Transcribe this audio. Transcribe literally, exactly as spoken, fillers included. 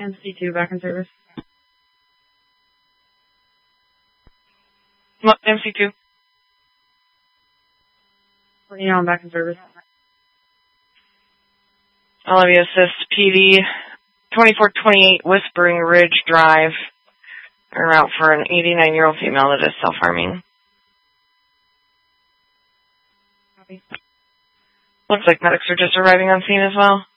M C two back in service. M C two. Putting you on back in service. All of you assist P D twenty-four twenty-eight Whispering Ridge Drive. En route for an eighty-nine-year-old female that is self-harming. Copy. Looks like medics are just arriving on scene as well.